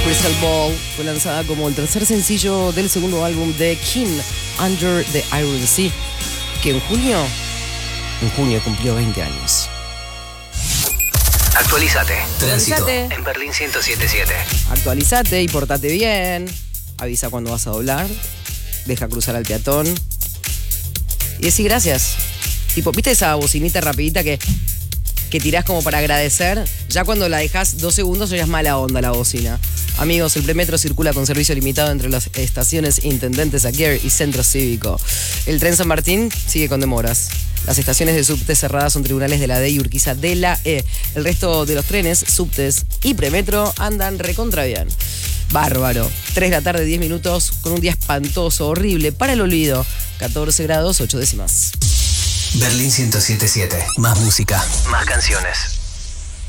Crystal Ball fue lanzada como el tercer sencillo del segundo álbum de King, Under the Iron Sea, que en junio cumplió 20 años. Actualizate. Tránsito en Berlín 107.7. Actualizate y portate bien. Avisa cuando vas a doblar. Deja cruzar al peatón. Y decí gracias. Tipo, ¿viste esa bocinita rapidita que tirás como para agradecer? Ya cuando la dejás 2 segundos ya es mala onda la bocina. Amigos, el premetro circula con servicio limitado entre las estaciones Intendentes Aguirre y Centro Cívico. El tren San Martín sigue con demoras. Las estaciones de subte cerradas son tribunales de la D y Urquiza de la E. El resto de los trenes, subtes y premetro andan recontra bien. Bárbaro. 3 de la tarde, 10 minutos, con un día espantoso, horrible, para el olvido. 14 grados, 8 décimas. Berlín 107.7. Más música, más canciones.